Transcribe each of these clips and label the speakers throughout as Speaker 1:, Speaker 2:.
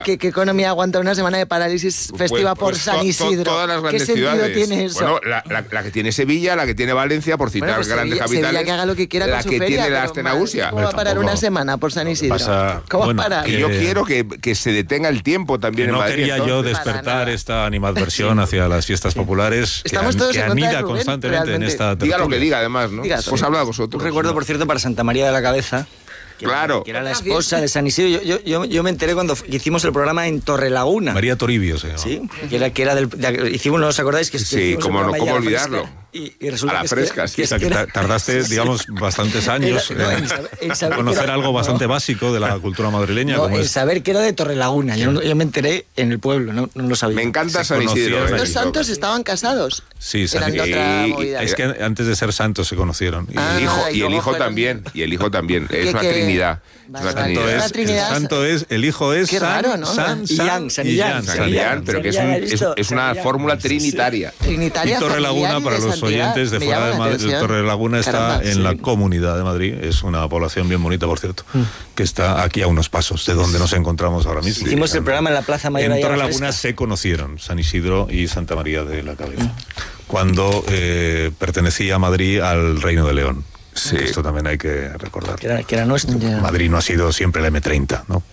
Speaker 1: ¿Qué economía aguanta una semana de parálisis festiva por San Isidro?
Speaker 2: Todas las grandes
Speaker 1: ¿Qué sentido
Speaker 2: ciudades
Speaker 1: tiene eso?
Speaker 2: Bueno, la que tiene Sevilla, la que tiene Valencia, por citar
Speaker 1: Pues
Speaker 2: grandes
Speaker 1: Sevilla
Speaker 2: capitales.
Speaker 1: que haga lo que quiera
Speaker 2: la
Speaker 1: con su
Speaker 2: que
Speaker 1: feria,
Speaker 2: tiene la
Speaker 1: pero,
Speaker 2: Astenausia.
Speaker 1: ¿cómo va a parar una semana por San Isidro? ¿Cómo va a parar?
Speaker 2: Que yo quiero que se detenga el tiempo también en
Speaker 3: No
Speaker 2: Madrid.
Speaker 3: quería yo despertar esta animadversión hacia las fiestas populares
Speaker 1: Estamos todos
Speaker 3: que
Speaker 1: en contra de
Speaker 3: anida
Speaker 1: Rubén,
Speaker 3: constantemente en
Speaker 1: realmente.
Speaker 3: esta tertulia.
Speaker 2: Diga lo que diga, además, ¿no? Pues habla vosotros.
Speaker 4: Un recuerdo, por cierto, para Santa María de la Cabeza.
Speaker 2: Claro.
Speaker 4: Que era la esposa de San Isidro. Yo me enteré cuando hicimos el programa en Torrelaguna.
Speaker 3: María Toribio se llama.
Speaker 4: Sí, que era hicimos, ¿no os acordáis?
Speaker 2: Sí, cómo olvidarlo.
Speaker 4: Y resulta
Speaker 2: a la fresca, sí.
Speaker 3: O sea, que tardaste, digamos, bastantes años en conocer algo bastante básico de la cultura madrileña.
Speaker 4: No,
Speaker 3: como
Speaker 4: el
Speaker 3: es.
Speaker 4: saber que era de Torrelaguna. Yo me enteré en el pueblo, no lo sabía.
Speaker 2: Me encanta
Speaker 3: Se
Speaker 2: San Isidro.
Speaker 3: conocían.
Speaker 1: Los santos estaban casados.
Speaker 3: Sí,
Speaker 1: Eran de otra movida.
Speaker 3: es que antes de ser santos se conocieron.
Speaker 2: Y el hijo también. Es una trinidad. Es una trinidad.
Speaker 3: El hijo es
Speaker 1: Qué raro, ¿no?
Speaker 3: San
Speaker 2: San, pero que es una fórmula trinitaria.
Speaker 1: Trinitaria,
Speaker 3: Y Torrelaguna,
Speaker 1: familiar y
Speaker 3: para
Speaker 1: de
Speaker 3: los
Speaker 1: santidad.
Speaker 3: oyentes de
Speaker 1: Me
Speaker 3: fuera
Speaker 1: llama
Speaker 3: de
Speaker 1: la
Speaker 3: Madrid,
Speaker 1: atención.
Speaker 3: Torrelaguna está
Speaker 1: Caramba,
Speaker 3: en la Comunidad de Madrid. Es una población bien bonita, por cierto, que está aquí a unos pasos de donde nos encontramos ahora mismo.
Speaker 4: Hicimos el programa en la Plaza Mayor.
Speaker 3: En Torrelaguna se conocieron San Isidro y Santa María de la Cabeza, cuando pertenecía a Madrid al Reino de León. Sí. Esto también hay que recordar.
Speaker 4: Que era nuestro.
Speaker 3: Madrid no ha sido siempre el M30, ¿no?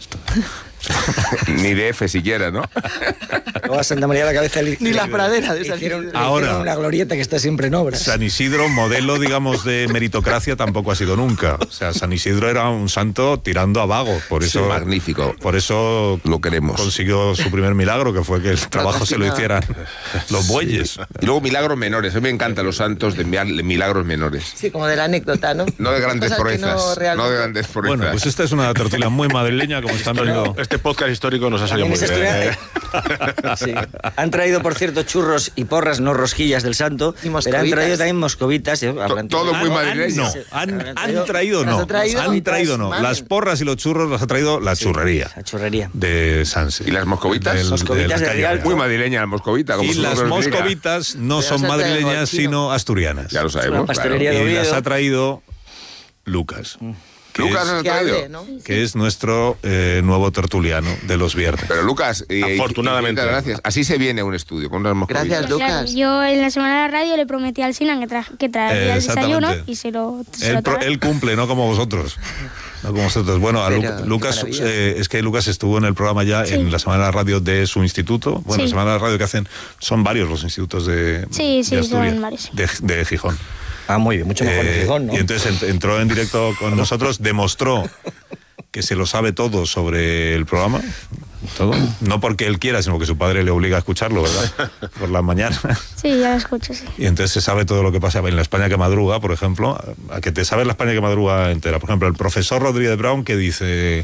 Speaker 2: Ni de F siquiera, ¿no?
Speaker 4: Luego a Santa María de la Cabeza
Speaker 1: Ni las praderas de San
Speaker 4: hicieron
Speaker 3: Ahora,
Speaker 4: una glorieta que está siempre en obras.
Speaker 3: San Isidro, modelo, digamos, de meritocracia, tampoco ha sido nunca. O sea, San Isidro era un santo tirando a vago. Por eso,
Speaker 2: sí, magnífico.
Speaker 3: Por eso
Speaker 2: lo queremos.
Speaker 3: Consiguió su primer milagro, que fue que el trabajo se lo hicieran los bueyes.
Speaker 2: Sí. Y luego milagros menores. A mí me encantan los santos de milagros menores.
Speaker 1: Sí, como de la anécdota, ¿no?
Speaker 2: No de grandes proezas. No de grandes proezas.
Speaker 3: Bueno, pues esta es una tertulia muy madrileña, como están viendo.
Speaker 5: Este podcast histórico nos ha salido muy bien.
Speaker 4: Sí. Han traído, por cierto, churros y porras, no rosquillas del santo, pero han traído también moscovitas.
Speaker 2: Todo muy madrileño.
Speaker 3: Han traído no. Las porras y los churros las ha traído la churrería.
Speaker 4: La churrería.
Speaker 3: De Sanse.
Speaker 2: ¿Y las moscovitas?
Speaker 4: Moscovitas de Rialto.
Speaker 2: Muy madrileña la moscovita. Como
Speaker 3: y las moscovitas no son madrileñas, sino asturianas.
Speaker 2: Ya lo sabemos.
Speaker 3: Y las ha traído Lucas.
Speaker 2: Lucas nos ha traído,
Speaker 1: ¿no?
Speaker 3: Que es nuestro nuevo tertuliano de los viernes.
Speaker 2: Pero Lucas,
Speaker 5: afortunadamente,
Speaker 2: gracias. Así se viene un estudio con unas moscovitas.
Speaker 1: Gracias, Lucas.
Speaker 6: Claro, yo en la semana de la radio le prometí al Sinan que traería el desayuno y se lo
Speaker 3: él cumple, no como vosotros. No como vosotros. Bueno, a Lucas, es que Lucas estuvo en el programa ya en la semana de la radio de su instituto. Bueno, la semana de la radio que hacen, son varios los institutos de Asturias,
Speaker 6: son varios.
Speaker 3: de Gijón.
Speaker 4: Ah, muy bien, mucho mejor de Gijón, ¿no?
Speaker 3: Y entonces entró en directo con nosotros, demostró que se lo sabe todo sobre el programa, todo. No porque él quiera, sino que su padre le obliga a escucharlo, ¿verdad? Por la mañana.
Speaker 6: Sí, ya lo escucho, sí.
Speaker 3: Y entonces se sabe todo lo que pasa en la España que madruga, por ejemplo, a que te sabes la España que madruga entera. Por ejemplo, el profesor Rodríguez Brown que dice...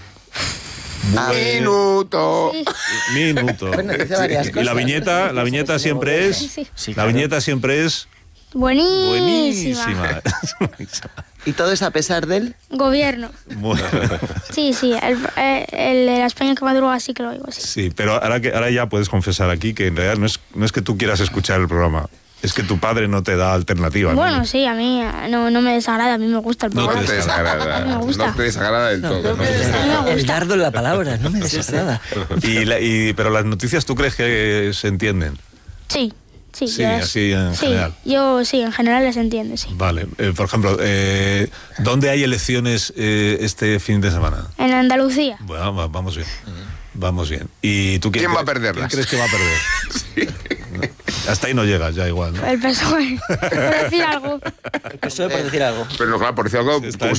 Speaker 2: Minuto.
Speaker 6: Sí.
Speaker 3: Minuto.
Speaker 1: Bueno, dice varias
Speaker 3: Y la viñeta siempre es...
Speaker 6: Sí.
Speaker 3: La viñeta siempre es...
Speaker 6: Buenísima.
Speaker 1: ¿Y todo es a pesar del
Speaker 6: Gobierno.
Speaker 3: Bueno.
Speaker 6: Sí, el de la España que madruga sí que lo oigo, sí.
Speaker 3: Sí, pero ahora ya puedes confesar aquí que en realidad no es que tú quieras escuchar el programa, es que tu padre no te da alternativa.
Speaker 6: Bueno,
Speaker 3: ¿no?
Speaker 6: sí, a mí no me desagrada, a mí me gusta el programa.
Speaker 2: No te desagrada.
Speaker 6: A mí me gusta.
Speaker 2: No te desagrada del todo. ¿no?
Speaker 4: El dardo en la palabra, no me desagrada.
Speaker 3: Pero las noticias, ¿tú crees que se entienden?
Speaker 6: Sí. Sí,
Speaker 3: así en general.
Speaker 6: Yo sí, en general les entiendo, sí.
Speaker 3: Vale, por ejemplo, ¿dónde hay elecciones este fin de semana?
Speaker 6: En Andalucía.
Speaker 3: Bueno, vamos bien. Vamos bien. ¿Y tú
Speaker 2: quién va a perderlas?
Speaker 3: ¿Quién crees que va a perder?
Speaker 2: Sí.
Speaker 3: Hasta ahí no llegas ya igual, ¿no?
Speaker 6: El PSOE. Por decir algo.
Speaker 4: El PSOE por decir algo.
Speaker 2: Pero no, claro, por decir algo,